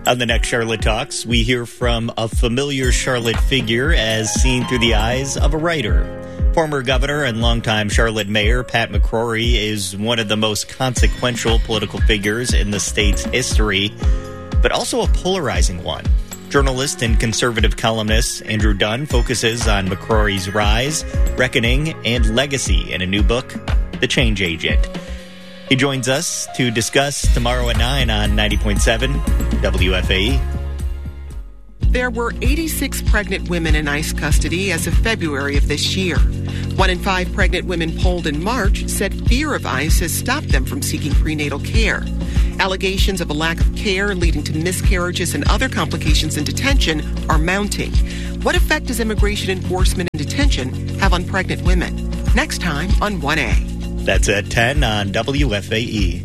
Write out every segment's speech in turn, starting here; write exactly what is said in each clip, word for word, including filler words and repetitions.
On the next Charlotte Talks, we hear from a familiar Charlotte figure as seen through the eyes of a writer. Former governor and longtime Charlotte mayor Pat McCrory is one of the most consequential political figures in the state's history, but also a polarizing one. Journalist and conservative columnist Andrew Dunn focuses on McCrory's rise, reckoning, and legacy in a new book, The Change Agent. He joins us to discuss tomorrow at nine on ninety point seven W F A E. There were eighty-six pregnant women in ICE custody as of February of this year. One in five pregnant women polled in March said fear of ICE has stopped them from seeking prenatal care. Allegations of a lack of care leading to miscarriages and other complications in detention are mounting. What effect does immigration enforcement in detention have on pregnant women? Next time on one A. That's at ten on W F A E.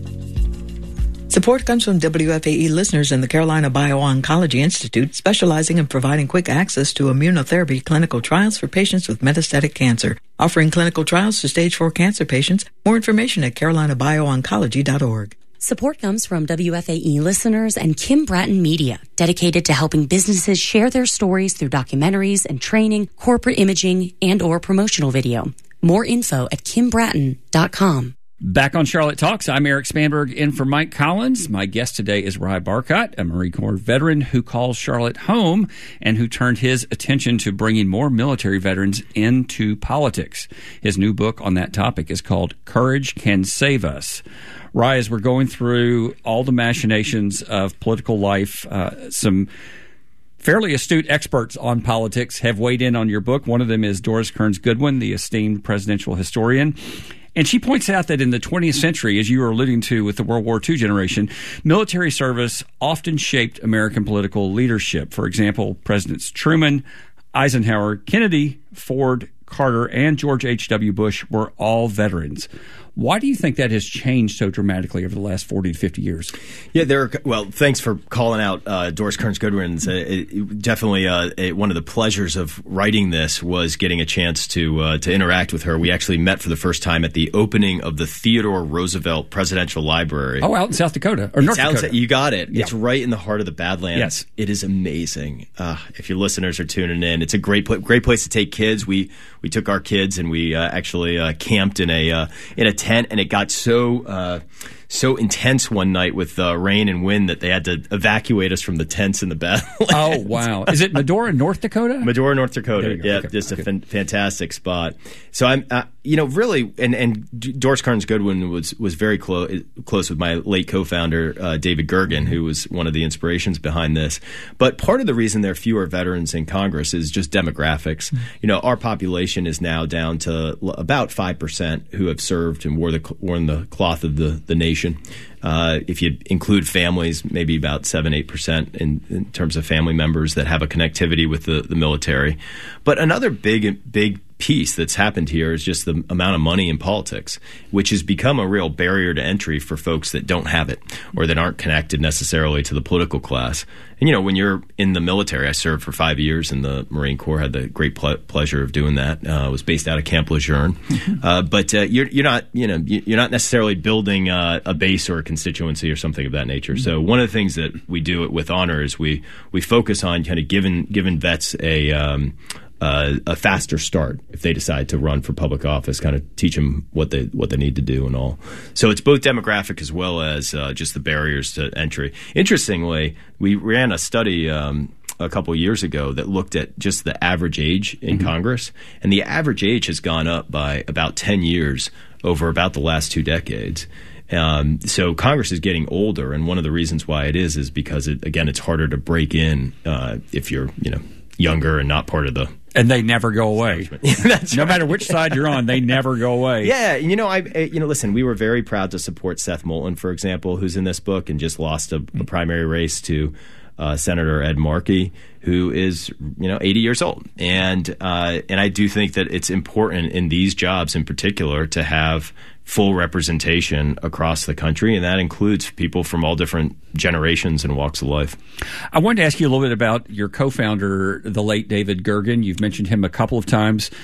Support comes from W F A E listeners in the Carolina Bio-Oncology Institute, specializing in providing quick access to immunotherapy clinical trials for patients with metastatic cancer, offering clinical trials to stage four cancer patients. More information at carolina bio oncology dot org. Support comes from W F A E listeners and Kim Bratton Media, dedicated to helping businesses share their stories through documentaries and training, corporate imaging, and or promotional video. More info at kim bratton dot com. Back on Charlotte Talks, I'm Eric Spanberg in for Mike Collins. My guest today is Rye Barcott, a Marine Corps veteran who calls Charlotte home and who turned his attention to bringing more military veterans into politics. His new book on that topic is called Courage Can Save Us. Rye, as we're going through all the machinations of political life, uh, some fairly astute experts on politics have weighed in on your book. One of them is Doris Kearns Goodwin, the esteemed presidential historian. And she points out that in the twentieth century, as you were alluding to with the World War Two generation, military service often shaped American political leadership. For example, Presidents Truman, Eisenhower, Kennedy, Ford, Carter, and George H W. Bush were all veterans. Why do you think that has changed so dramatically over the last forty to fifty years? Yeah, there. Are, well, thanks for calling out uh, Doris Kearns Goodwin. Uh, it, definitely uh, it, one of the pleasures of writing this was getting a chance to uh, to interact with her. We actually met for the first time at the opening of the Theodore Roosevelt Presidential Library. Oh, out in South Dakota or North it's Dakota. Out, you got it. Yeah. It's right in the heart of the Badlands. Yes. It is amazing. Uh, if your listeners are tuning in, it's a great pl- great place to take kids. We we took our kids and we uh, actually uh, camped in a uh, in a tent, and it got so uh, so intense one night with uh, rain and wind that they had to evacuate us from the tents in the Badlands. Oh, wow. Is it Medora, North Dakota? Medora, North Dakota. Yeah, okay. just okay. a fan- fantastic spot. So I'm, uh, you know, really, and, and Doris Kearns Goodwin was was very close close with my late co-founder uh, David Gergen, who was one of the inspirations behind this. But part of the reason there are fewer veterans in Congress is just demographics. Mm-hmm. You know, our population is now down to l- about five percent who have served and wore the worn the cloth of the the nation. Uh, if you include families, maybe about seven, eight percent in, in terms of family members that have a connectivity with the, the military. But another big, big piece that's happened here is just the amount of money in politics, which has become a real barrier to entry for folks that don't have it or that aren't connected necessarily to the political class. And, you know, when you're in the military, I served for five years in the Marine Corps, had the great ple- pleasure of doing that. I uh, was based out of Camp Lejeune. Mm-hmm. Uh, but uh, you're, you're not, you know, you're not necessarily building uh, a base or a constituency or something of that nature. Mm-hmm. So one of the things that we do with honor is we, we focus on kind of giving, giving vets a, um, Uh, a faster start if they decide to run for public office, kind of teach them what they what they need to do and all. So it's both demographic as well as uh, just the barriers to entry. Interestingly, we ran a study um, a couple of years ago that looked at just the average age in mm-hmm. Congress, and the average age has gone up by about ten years over about the last two decades. Um, so Congress is getting older, and one of the reasons why it is is because, it, again, it's harder to break in uh, if you're, you know, younger and not part of the. And they never go away. That's no right. matter which side you're on, they never go away. Yeah, you know, I, you know, listen, we were very proud to support Seth Moulton, for example, who's in this book and just lost a, a primary race to uh, Senator Ed Markey, who is, you know, eighty years old. And uh, and I do think that it's important in these jobs in particular to have full representation across the country, and that includes people from all different generations and walks of life. I wanted to ask you a little bit about your co-founder, the late David Gergen. You've mentioned him a couple of times.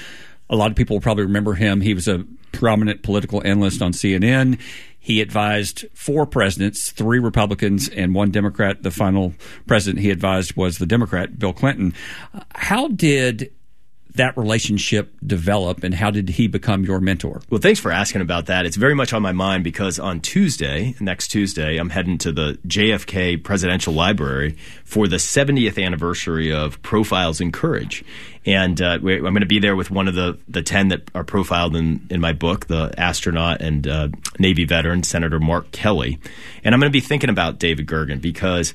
A lot of people will probably remember him. He was a prominent political analyst on C N N. He advised four presidents, three Republicans and one Democrat. The final president he advised was the Democrat, Bill Clinton. How did that relationship develop, and how did he become your mentor? Well, thanks for asking about that. It's very much on my mind because on Tuesday, next Tuesday, I'm heading to the J F K Presidential Library for the seventieth anniversary of Profiles in Courage. And uh, I'm going to be there with one of the, the ten that are profiled in, in my book, the astronaut and uh, Navy veteran, Senator Mark Kelly. And I'm going to be thinking about David Gergen because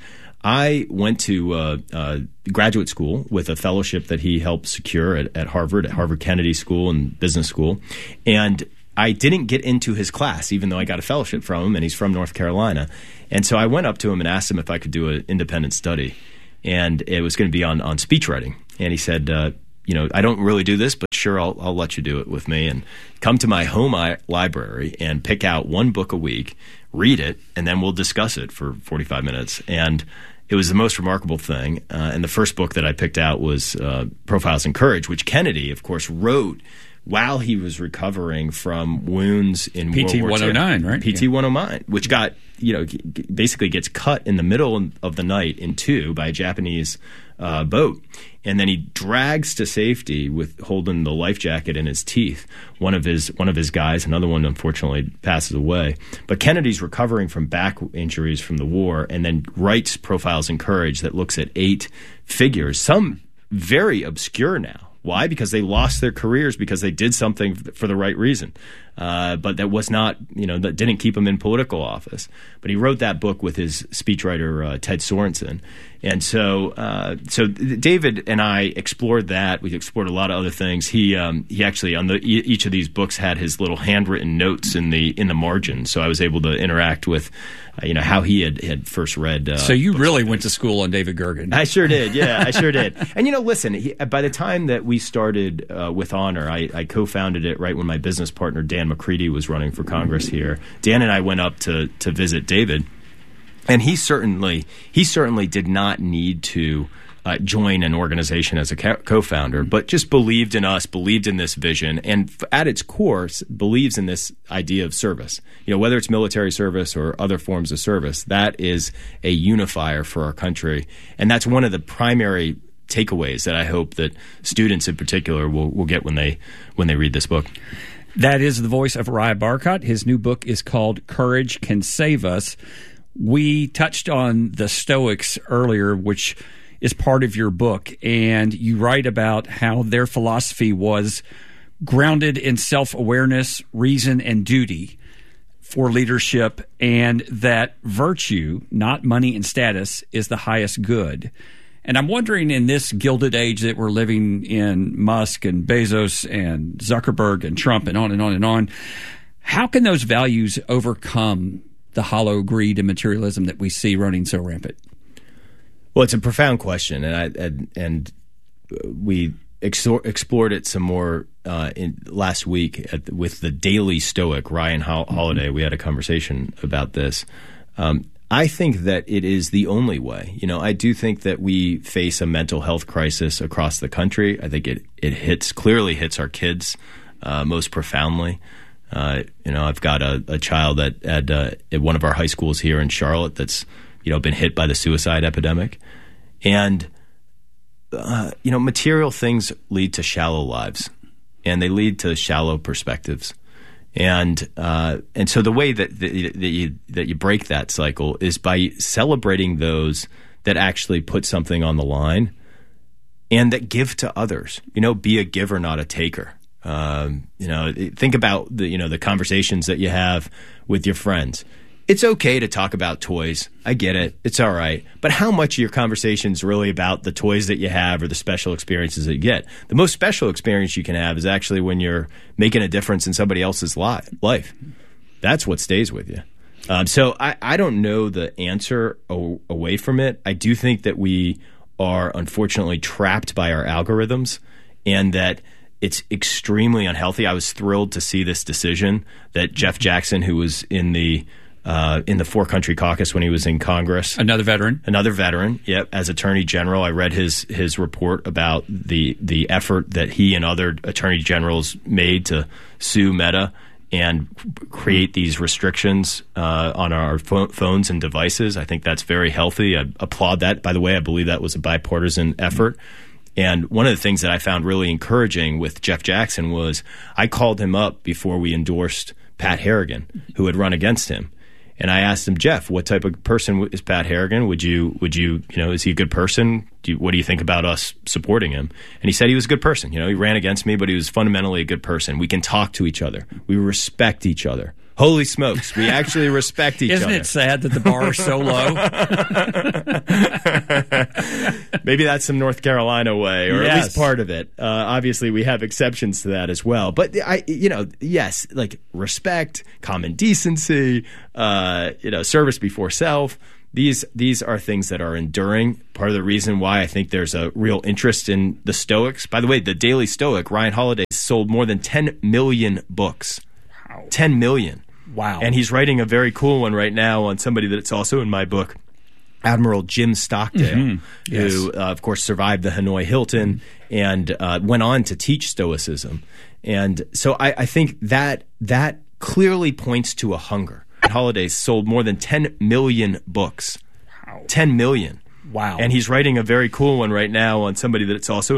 I went to uh, uh, graduate school with a fellowship that he helped secure at, at Harvard, at Harvard Kennedy School and Business School. And I didn't get into his class, even though I got a fellowship from him, and he's from North Carolina. And so I went up to him and asked him if I could do an independent study. And it was going to be on, on speech writing. And he said, uh, you know, I don't really do this, but sure, I'll, I'll let you do it with me. And come to my home I- library and pick out one book a week, read it, and then we'll discuss it for forty-five minutes. And it was the most remarkable thing. Uh, and the first book that I picked out was uh, Profiles in Courage, which Kennedy, of course, wrote while he was recovering from wounds in P T one oh nine, right? P T one oh nine, which got, you know, basically gets cut in the middle of the night in two by a Japanese uh, boat. And then he drags to safety with holding the life jacket in his teeth. One of his one of his guys, another one unfortunately passes away. But Kennedy's recovering from back injuries from the war and then writes Profiles in Courage that looks at eight figures, some very obscure now. Why? Because they lost their careers because they did something for the right reason. Uh, but that was not, you know, that didn't keep him in political office. But he wrote that book with his speechwriter, uh, Ted Sorensen. And so uh, so David and I explored that. We explored a lot of other things. He um, he actually, on the each of these books, had his little handwritten notes in the in the margin. So I was able to interact with, uh, you know, how he had, had first read. Uh, so you really like went to school on David Gergen. I sure did. Yeah, I sure did. And, you know, listen, he, by the time that we started uh, with Honor, I, I co-founded it right when my business partner, Dan McCready, was running for Congress here. Dan and I went up to to visit David. And he certainly he certainly did not need to uh, join an organization as a co-founder, but just believed in us, believed in this vision, and at its core believes in this idea of service. You know, whether it's military service or other forms of service, that is a unifier for our country, and that's one of the primary takeaways that I hope that students in particular will, will get when they when they read this book. That is the voice of Rye Barcott. His new book is called Courage Can Save Us. We touched on the Stoics earlier, which is part of your book, and you write about how their philosophy was grounded in self-awareness, reason, and duty for leadership, and that virtue, not money and status, is the highest good. And I'm wondering, in this gilded age that we're living in, Musk and Bezos and Zuckerberg and Trump and on and on and on, how can those values overcome the hollow greed and materialism that we see running so rampant? Well, it's a profound question, and I and, and we exor- explored it some more uh, in, last week at, with the Daily Stoic, Ryan Ho- Holiday. We had a conversation about this. Um, I think that it is the only way. You know, I do think that we face a mental health crisis across the country. I think it it hits clearly hits our kids uh, most profoundly. Uh, you know, I've got a, a child at at, uh, at one of our high schools here in Charlotte that's, you know, been hit by the suicide epidemic, and uh, you know, material things lead to shallow lives, and they lead to shallow perspectives, and uh, and so the way that that you that you break that cycle is by celebrating those that actually put something on the line, and that give to others. You know, be a giver, not a taker. Um, you know, think about the, you know, the conversations that you have with your friends. It's okay to talk about toys. I get it. It's all right. But how much of your conversation is really about the toys that you have or the special experiences that you get? The most special experience you can have is actually when you're making a difference in somebody else's li- life. That's what stays with you. Um, so I, I don't know the answer o- away from it. I do think that we are unfortunately trapped by our algorithms, and that it's extremely unhealthy. I was thrilled to see this decision that Jeff Jackson, who was in the uh, in the Four Country Caucus when he was in Congress. Another veteran. Another veteran, yep. As Attorney General, I read his his report about the the effort that he and other Attorney Generals made to sue Meta and create these restrictions uh, on our pho- phones and devices. I think that's very healthy. I applaud that. By the way, I believe that was a bipartisan effort. And one of the things that I found really encouraging with Jeff Jackson was I called him up before we endorsed Pat Harrigan, who had run against him. And I asked him, Jeff, what type of person is Pat Harrigan? Would you, would you, you know, is he a good person? Do you, what do you think about us supporting him? And he said he was a good person. You know, he ran against me, but he was fundamentally a good person. We can talk to each other. We respect each other. Holy smokes, we actually respect each Isn't other. Isn't it sad that the bar is so low? Maybe that's some North Carolina way, or yes. at least part of it. Uh, obviously, we have exceptions to that as well. But, I, you know, yes, like respect, common decency, uh, you know, service before self. These these are things that are enduring. Part of the reason why I think there's a real interest in the Stoics. By the way, the Daily Stoic, Ryan Holiday, sold more than ten million books. Wow. ten million. Wow. And he's writing a very cool one right now on somebody that's also in my book, Admiral Jim Stockdale, mm-hmm. yes. who, uh, of course, survived the Hanoi Hilton and uh, went on to teach Stoicism. And so I, I think that that clearly points to a hunger. Holidays sold more than ten million books. Wow. ten million. Wow. And he's writing a very cool one right now on somebody that's also